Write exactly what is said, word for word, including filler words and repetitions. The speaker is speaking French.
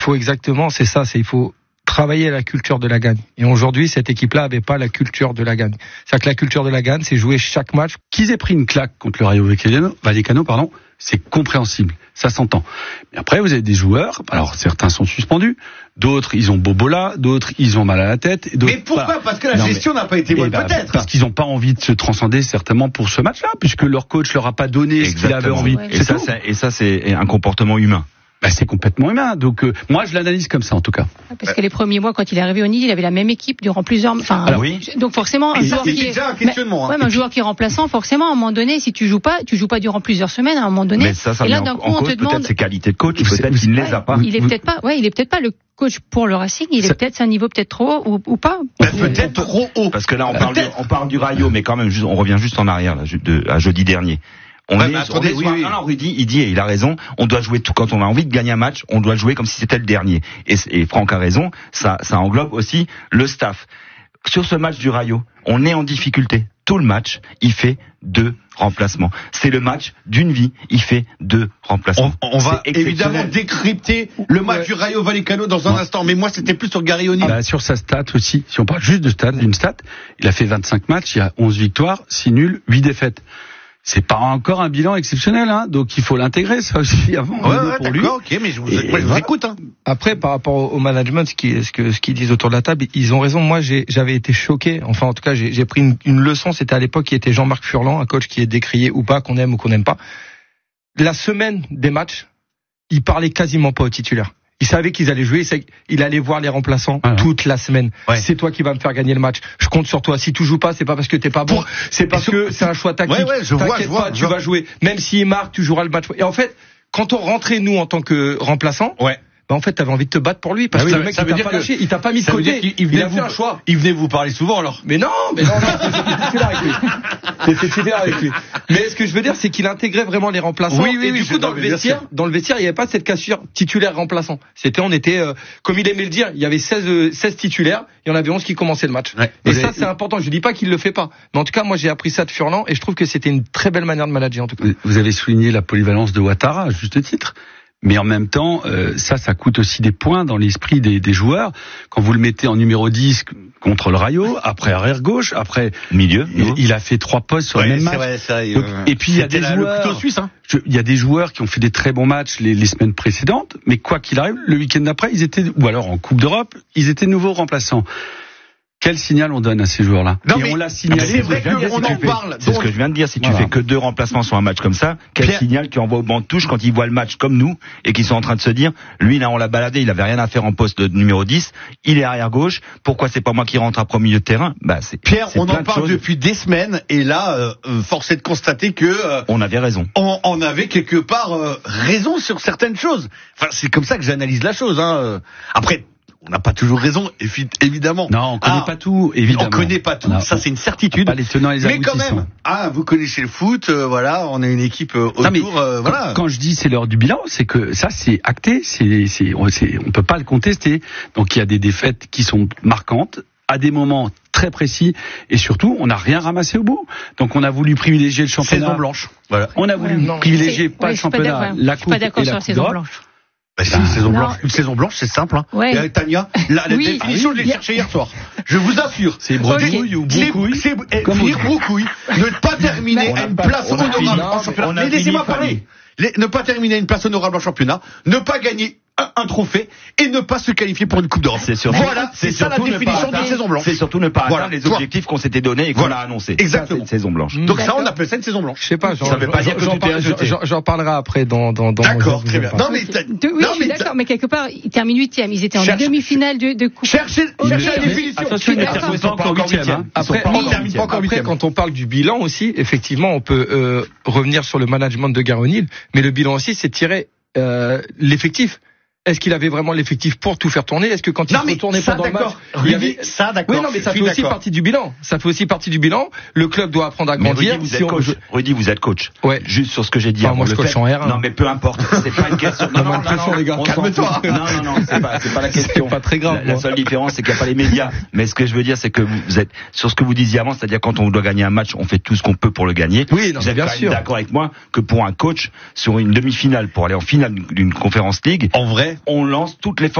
Il faut exactement, c'est ça, c'est il faut travailler la culture de la gagne. Et aujourd'hui, cette équipe-là avait pas la culture de la gagne. C'est-à-dire que la culture de la gagne, c'est jouer chaque match. Qu'ils aient pris une claque contre le Rayo Vallecano, pardon, c'est compréhensible, ça s'entend. Mais après, vous avez des joueurs, alors certains sont suspendus, d'autres ils ont bobola, d'autres ils ont mal à la tête. Mais pourquoi voilà. Parce que la non, gestion mais, n'a pas été bonne, bah, peut-être. Parce qu'ils n'ont pas envie de se transcender certainement pour ce match-là, puisque leur coach leur a pas donné Exactement. ce qu'il avait envie. Ouais. Et, ça, ça, et ça, c'est un comportement humain. Bah, c'est complètement humain. Donc euh, moi je l'analyse comme ça en tout cas. Parce que les premiers mois quand il est arrivé au Nid, il avait la même équipe durant plusieurs enfin Alors, oui. donc forcément un et joueur qui est déjà un questionnement. Mais, hein. ouais, mais un joueur qui est remplaçant, forcément à un moment donné, si tu joues pas, tu joues pas durant plusieurs semaines à un moment donné. Mais ça, ça et là met d'un en, coup en on cause te demande peut-être ses qualités de coach, vous peut-être qu'il ne les a pas. Il est peut-être pas ouais, il est peut-être pas le coach pour le Racing, il est ça... peut-être c'est un niveau peut-être trop haut ou, ou pas. Bah, peut-être trop haut. Parce que là on parle du, on parle du Rayo, mais quand même juste, on revient juste en arrière là, de, à jeudi dernier. On ouais, est, bah, on attendez, est oui, sur, oui. Non, non, Rudy, il dit, et il a raison, on doit jouer tout, quand on a envie de gagner un match, on doit jouer comme si c'était le dernier. Et, et Franck a raison, ça, ça englobe aussi le staff. Sur ce match du Rayo, on est en difficulté. Tout le match, il fait deux remplacements. C'est le match d'une vie, il fait deux remplacements. On, on va évidemment décrypter le match ouais. du Rayo Vallecano dans un ouais. instant. Mais moi, c'était plus sur Gary O'Neill. Ah bah, sur sa stat aussi, si on parle juste de stat, d'une stat, il a fait vingt-cinq matchs, il y a onze victoires, six nuls, huit défaites. C'est pas encore un bilan exceptionnel, hein, donc il faut l'intégrer ça aussi avant. Ouais, ouais, pour lui. Ok, mais je vous, et, moi, je vous voilà. écoute. Hein. Après, par rapport au management, ce qui, ce que, ce qu'ils disent autour de la table, ils ont raison. Moi, j'ai, j'avais été choqué. Enfin, en tout cas, j'ai, j'ai pris une, une leçon. C'était à l'époque qui était Jean-Marc Furlan, un coach qui est décrié ou pas, qu'on aime ou qu'on n'aime pas. La semaine des matchs, il parlait quasiment pas aux titulaires. Il savait qu'ils allaient jouer, il allait voir les remplaçants ah toute la semaine. Ouais. C'est toi qui vas me faire gagner le match. Je compte sur toi. Si tu joues pas, c'est pas parce que t'es pas bon, c'est parce sur... que c'est un choix tactique. Ouais, ouais, je vois, je vois, pas, je tu vois. vas jouer. Même s'il marque, tu joueras le match. Et en fait, quand on rentrait nous en tant que remplaçants, ouais. bah en fait, t'avais envie de te battre pour lui parce ah oui, que le mec il t'a pas lâché, il t'a pas mis de côté. Il, il, il a fait vous, un choix. Il venait vous parler souvent alors. Mais non, mais non, non, c'était titulaire avec lui. C'était titulaire avec lui. Mais ce que je veux dire, c'est qu'il intégrait vraiment les remplaçants. Oui, oui, et oui, du coup, dans le vestiaire, dans le vestiaire, il n'y avait pas cette cassure titulaire remplaçant. C'était, on était, euh, comme il aimait le dire, il y avait seize, euh, seize titulaires, il y en avait onze qui commençaient le match. Ouais. Et vous ça, avez... c'est important. Je dis pas qu'il le fait pas. Mais en tout cas, moi, j'ai appris ça de Furlan et je trouve que c'était une très belle manière de manager, en tout cas. Vous avez souligné la polyvalence de Ouattara, à juste titre. Mais en même temps, euh, ça, ça coûte aussi des points dans l'esprit des, des joueurs. Quand vous le mettez en numéro dix contre le Rayo, après arrière gauche, après milieu, il, il a fait trois postes sur ouais, le même match. Vrai, ça, Donc, euh, et puis il y a des la, joueurs, suisse, hein. je, il y a des joueurs qui ont fait des très bons matchs les, les semaines précédentes, mais quoi qu'il arrive, le week-end d'après, ils étaient, ou alors en Coupe d'Europe, ils étaient nouveaux remplaçants. Quel signal on donne à ces joueurs-là? Non, et mais on l'a signalé. C'est vrai qu'on en parle. C'est ce que je viens de dire. Si tu voilà. fais que deux remplacements sur un match comme ça, quel Pierre... signal tu envoies au banc de touche quand ils voient le match comme nous et qu'ils sont en train de se dire, lui là on l'a baladé, il avait rien à faire en poste de numéro dix, il est arrière gauche. Pourquoi c'est pas moi qui rentre après au milieu de terrain? Bah c'est. Pierre, c'est on en parle de depuis des semaines et là, euh, force est de constater que euh, on avait raison. On, on avait quelque part euh, raison sur certaines choses. Enfin, c'est comme ça que j'analyse la chose. Hein. Après. On n'a pas toujours raison, évidemment. Non, on connaît ah, pas tout, évidemment. On connaît pas tout, a, ça c'est une certitude. Pas les tenants et les mais quand même, ah, vous connaissez le foot, euh, voilà, on a une équipe euh, autour, non, mais euh, quand, voilà. Quand je dis c'est l'heure du bilan, c'est que ça c'est acté, c'est, c'est, on, c'est, on peut pas le contester. Donc il y a des défaites qui sont marquantes à des moments très précis et surtout on n'a rien ramassé au bout. Donc on a voulu privilégier le championnat. Saison blanche. Voilà. On a voulu ouais, privilégier pas ouais, le championnat, la coupe et la coupe d'Europe. Bah si, une saison blanche, une saison blanche, c'est simple. Hein. Ouais. Et Tania, la, la oui, définition, oui, je l'ai cherchée hier soir. Je vous assure. C'est broucouille ou broucouille. C'est finir broucouille. Ne pas terminer à une place honorable en championnat. Mais laissez-moi parler. Ne pas terminer à une place honorable en championnat. Ne pas gagner un, un trophée et ne pas se qualifier pour une coupe d'Europe. C'est surtout, voilà, c'est, c'est ça la définition d'une saison blanche. C'est surtout ne pas voilà. atteindre les objectifs qu'on s'était donnés et qu'on voilà. a annoncés. Exactement. Ça, saison blanche. Donc ça, on appelle ça une saison blanche. Je sais pas. J'en, ça veut pas dire que j'en, tu t'es rejeté. J'en, j'en parlerai après dans dans dans. D'accord, très bien. Non mais oui, je suis d'accord, mais quelque part, ils terminent huitième. Ils étaient en demi-finale de de coupe. Cherchez cherchez la définition. Attention, ils ne terminent pas encore huitième. Après, après, quand on parle du bilan aussi, effectivement, on peut revenir sur le management de Gary O'Neill, mais le bilan aussi, c'est tirer l'effectif. Est-ce qu'il avait vraiment l'effectif pour tout faire tourner? Est-ce que quand il ne tournait pas dans le match, il y avait ça d'accord. Oui, non, mais ça fait aussi partie du bilan. Ça fait aussi partie du bilan. Le club doit apprendre à grandir. Rudy, vous êtes coach. Rudy, vous êtes coach. Ouais. Juste sur ce que j'ai dit. Enfin, moi, je coach en R un. Non, mais peu importe. C'est pas une question. Non, non, non, non, les gars. Calme-toi. Non, non, non, c'est pas, c'est pas la question. C'est pas très grave. La, la seule différence, c'est qu'il n'y a pas les médias. Mais ce que je veux dire, c'est que vous êtes sur ce que vous disiez avant, c'est-à-dire quand on doit gagner un match, on fait tout ce qu'on peut pour le gagner. Oui, non, vous êtes bien sûr. D'accord avec moi que pour un coach sur une demi-finale, pour aller en finale d'une conférence league, en vrai. on lance toutes les